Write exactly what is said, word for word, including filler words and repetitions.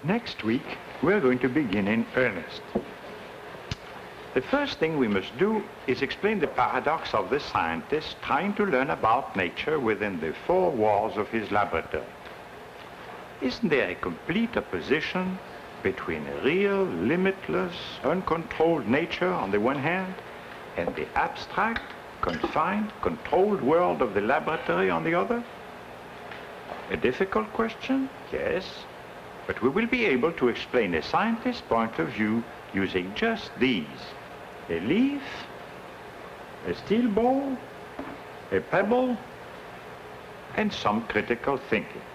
Next week, we're going to begin in earnest. The first thing we must do is explain the paradox of the scientist trying to learn about nature within the four walls of his laboratory. Isn't there a complete opposition between a real, limitless, uncontrolled nature on the one hand and the abstract, confined, controlled world of the laboratory on the other? A difficult question? Yes. But we will be able to explain a scientist's point of view using just these: a leaf, a steel ball, a pebble, and some critical thinking.